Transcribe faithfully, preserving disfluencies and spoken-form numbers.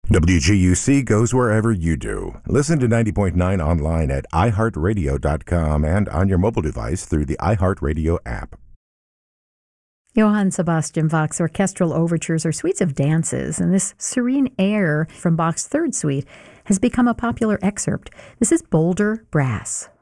W G U C goes wherever you do. Listen to ninety point nine online at i heart radio dot com and on your mobile device through the iHeartRadio app. Johann Sebastian Bach's orchestral overtures are suites of dances, and this serene air from Bach's Third Suite has become a popular excerpt. This is Boulder Brass.